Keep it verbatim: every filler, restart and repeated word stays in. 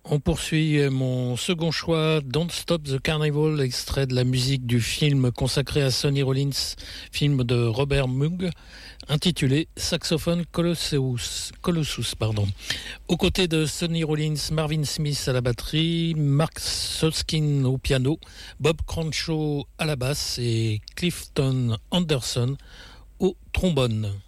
On poursuit mon second choix, Don't Stop the Carnival, extrait de la musique du film consacré à Sonny Rollins, film de Robert Moog, intitulé Saxophone Colossus. Colossus pardon. Aux côtés de Sonny Rollins, Marvin Smith à la batterie, Mark Solskin au piano, Bob Cranshaw à la basse et Clifton Anderson au trombone.